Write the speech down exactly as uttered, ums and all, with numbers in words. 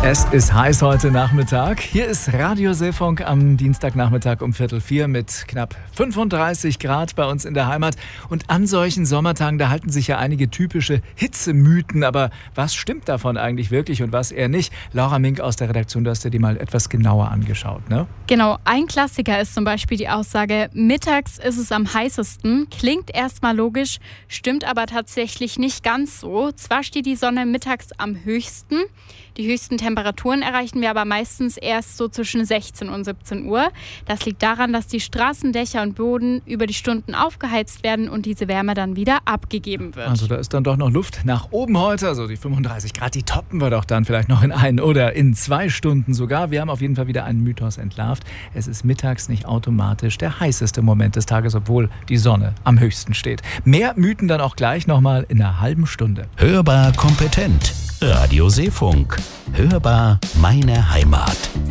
Es ist heiß heute Nachmittag. Hier ist Radio Seefunk am Dienstagnachmittag um Viertel vier mit knapp fünfunddreißig Grad bei uns in der Heimat. Und an solchen Sommertagen, da halten sich ja einige typische Hitzemythen. Aber was stimmt davon eigentlich wirklich und was eher nicht? Laura Mink aus der Redaktion, du hast dir die mal etwas genauer angeschaut, ne? Genau, ein Klassiker ist zum Beispiel die Aussage, mittags ist es am heißesten. Klingt erstmal logisch, stimmt aber tatsächlich nicht ganz so. Zwar steht die Sonne mittags am höchsten. Die höchsten Temperaturen erreichen wir aber meistens erst so zwischen sechzehn und siebzehn Uhr. Das liegt daran, dass die Straßen, Dächer und Boden über die Stunden aufgeheizt werden und diese Wärme dann wieder abgegeben wird. Also da ist dann doch noch Luft nach oben heute. Also die fünfunddreißig Grad, die toppen wir doch dann vielleicht noch in ein oder in zwei Stunden sogar. Wir haben auf jeden Fall wieder einen Mythos entlarvt. Es ist mittags nicht automatisch der heißeste Moment des Tages, obwohl die Sonne am höchsten steht. Mehr Mythen dann auch gleich nochmal in einer halben Stunde. Hörbar kompetent. Radio Seefunk. Hörbar meine Heimat.